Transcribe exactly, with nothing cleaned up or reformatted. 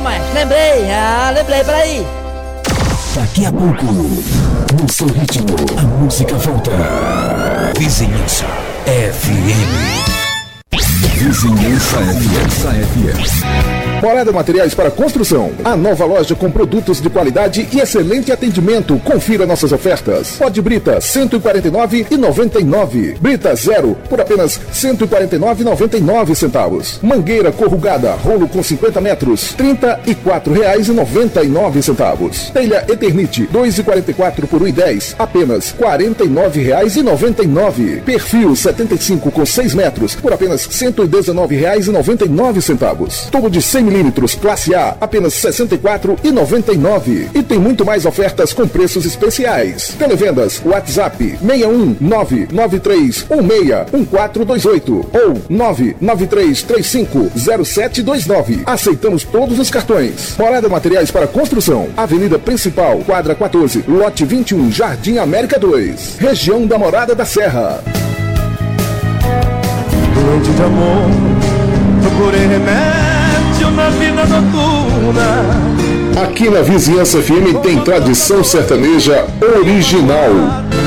maestro, lembrei, ah, lembrei, peraí. Daqui a pouco, no seu ritmo, a música volta. Vizinhança F M. Vizinhança F M. Morada Materiais para Construção. A nova loja com produtos de qualidade e excelente atendimento. Confira nossas ofertas. Pó de brita cento e quarenta e nove reais e noventa e nove centavos. Brita zero por apenas cento e quarenta e nove reais e noventa e nove centavos. Mangueira corrugada, rolo com cinquenta metros, trinta e quatro reais e noventa e nove centavos. Telha Eternite dois e quarenta e quatro por um e dez, apenas quarenta e nove reais e noventa e nove centavos. Perfil setenta e cinco com seis metros por apenas cento e dezenove reais e noventa e nove centavos. Tubo de cem milímetros classe A, apenas sessenta e quatro reais e noventa e nove centavos. E tem muito mais ofertas com preços especiais. Televendas WhatsApp seis um nove nove três um seis um quatro dois oito ou nove nove três três cinco zero sete dois nove. Aceitamos todos os cartões. Morada Materiais para Construção. Avenida Principal, quadra quatorze, lote vinte e um, Jardim América dois. Região da Morada da Serra. Doente de amor, procurei remédio na vida noturna. Aqui na Vizinhança F M tem tradição sertaneja original.